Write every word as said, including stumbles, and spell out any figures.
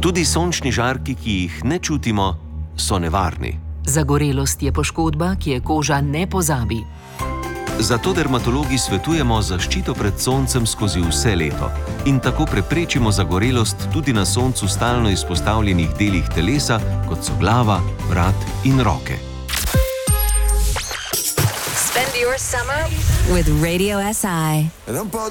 Tudi sončni žarki, ki jih ne čutimo, so nevarni. Zagorelost je poškodba, ki je koža ne pozabi. Zato dermatologi svetujemo zaščito pred soncem skozi vse leto in tako preprečimo zagorelost tudi na soncu stalno izpostavljenih delih telesa, kot so glava, vrat in roke. Spend your summer with Radio S I.